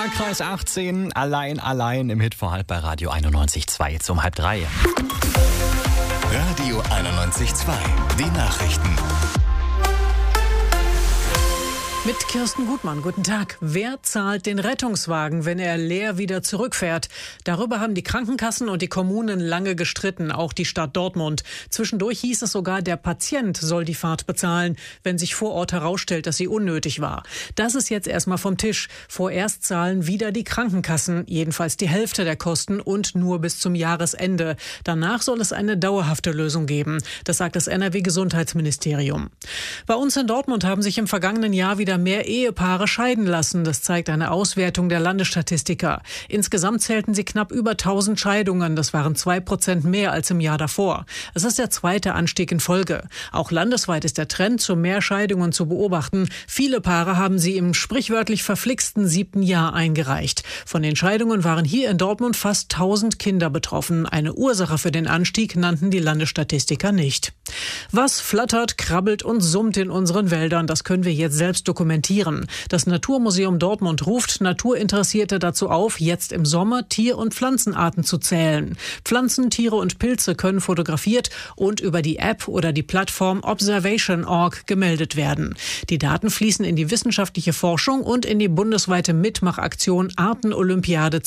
Wahlkreis 18, allein im Hit vor halb bei Radio 91.2 jetzt um 2:30. Radio 91.2, die Nachrichten. Mit Kirsten Gutmann, guten Tag. Wer zahlt den Rettungswagen, wenn er leer wieder zurückfährt? Darüber haben die Krankenkassen und die Kommunen lange gestritten, auch die Stadt Dortmund. Zwischendurch hieß es sogar, der Patient soll die Fahrt bezahlen, wenn sich vor Ort herausstellt, dass sie unnötig war. Das ist jetzt erstmal vom Tisch. Vorerst zahlen wieder die Krankenkassen, jedenfalls die Hälfte der Kosten und nur bis zum Jahresende. Danach soll es eine dauerhafte Lösung geben. Das sagt das NRW-Gesundheitsministerium. Bei uns in Dortmund haben sich im vergangenen Jahr wieder mehr Ehepaare scheiden lassen. Das zeigt eine Auswertung der Landesstatistiker. Insgesamt zählten sie knapp über 1000 Scheidungen. Das waren 2% mehr als im Jahr davor. Es ist der zweite Anstieg in Folge. Auch landesweit ist der Trend zu mehr Scheidungen zu beobachten. Viele Paare haben sie im sprichwörtlich verflixten 7. Jahr eingereicht. Von den Scheidungen waren hier in Dortmund fast 1000 Kinder betroffen. Eine Ursache für den Anstieg nannten die Landesstatistiker nicht. Was flattert, krabbelt und summt in unseren Wäldern? Das können wir jetzt selbst dokumentieren. Das Naturmuseum Dortmund ruft Naturinteressierte dazu auf, jetzt im Sommer Tier- und Pflanzenarten zu zählen. Pflanzen, Tiere und Pilze können fotografiert und über die App oder die Plattform Observation.org gemeldet werden. Die Daten fließen in die wissenschaftliche Forschung und in die bundesweite Mitmachaktion Artenolympiade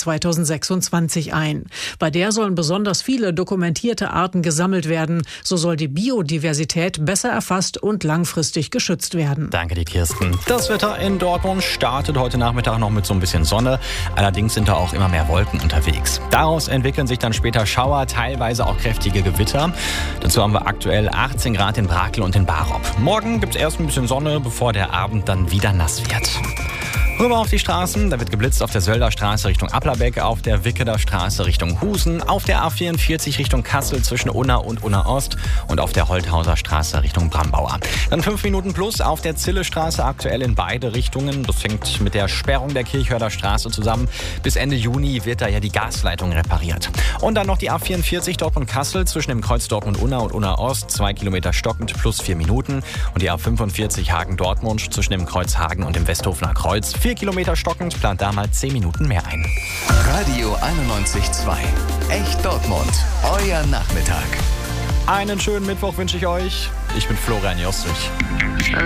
2026 ein. Bei der sollen besonders viele dokumentierte Arten gesammelt werden. So soll die Biodiversität besser erfasst und langfristig geschützt werden. Danke dir, Kirsten. Das Wetter in Dortmund startet heute Nachmittag noch mit so ein bisschen Sonne. Allerdings sind da auch immer mehr Wolken unterwegs. Daraus entwickeln sich dann später Schauer, teilweise auch kräftige Gewitter. Dazu haben wir aktuell 18 Grad in Brakel und in Barop. Morgen gibt es erst ein bisschen Sonne, bevor der Abend dann wieder nass wird. Rüber auf die Straßen, da wird geblitzt auf der Sölder Straße Richtung Applerbeck, auf der Wickeler Straße Richtung Husen, auf der A44 Richtung Kassel zwischen Unna und Unna Ost und auf der Holthauser Straße Richtung Brambauer. Dann 5 Minuten plus auf der Zillestraße aktuell in beide Richtungen. Das hängt mit der Sperrung der Kirchhörder Straße zusammen. Bis Ende Juni wird da ja die Gasleitung repariert. Und dann noch die A44 Dortmund-Kassel zwischen dem Kreuz Dortmund-Unna und Unna Ost, 2 Kilometer stockend plus 4 Minuten. Und die A45 Hagen-Dortmund zwischen dem Kreuz Hagen und dem Westhofener Kreuz, 4 Kilometer stockend, plant da mal 10 Minuten mehr ein. Radio 91.2, echt Dortmund, euer Nachmittag. Einen schönen Mittwoch wünsche ich euch. Ich bin Florian Jostrich.